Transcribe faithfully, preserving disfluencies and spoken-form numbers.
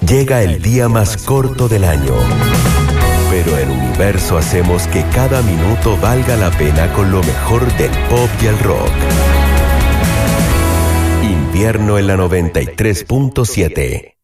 Llega el día más corto del año, pero en Universo hacemos que cada minuto valga la pena con lo mejor del pop y el rock. Invierno en la noventa y tres punto siete.